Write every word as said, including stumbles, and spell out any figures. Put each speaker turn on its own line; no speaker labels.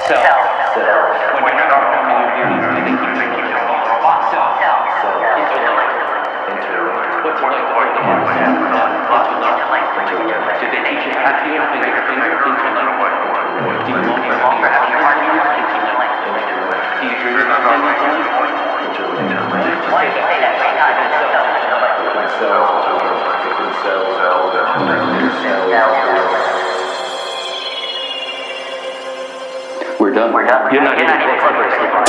Cell. Cell. When you're not performing your duties, do they keep making you a robot cell? Cell. Interlink. Interlink. What's it like to work in a cell? Interlink. Interlink. Did they teach you how to feel finger to finger? Interlink. Do you no longer have your heart interlink? Interlink. Do you dream about interlink? Interlink. Why do you say that three times? Different cells, different cells, different cells. We're done. We're done. You're not getting to